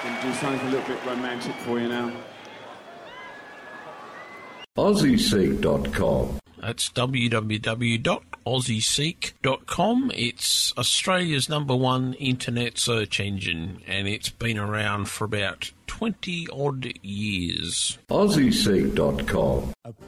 going to do something a little bit romantic for you now. AussieSeek.com. That's www.aussieseek.com. It's Australia's #1 internet search engine, and it's been around for about 20-odd years. AussieSeek.com.